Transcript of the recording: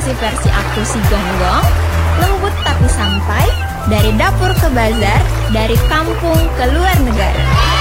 masih versi aku si Gonggong, lembut tapi sampai, dari dapur ke bazar, dari kampung ke luar negara.